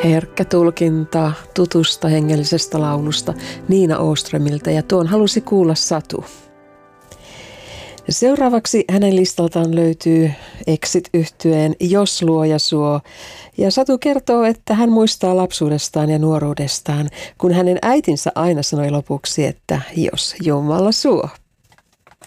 Herkkä tulkinta tutusta hengellisestä laulusta Niina Åströmiltä, ja tuon halusi kuulla Satu. Seuraavaksi hänen listaltaan löytyy Exit-yhtyeen Jos luoja suo. Ja Satu kertoo, että hän muistaa lapsuudestaan ja nuoruudestaan, kun hänen äitinsä aina sanoi lopuksi, että jos Jumala suo.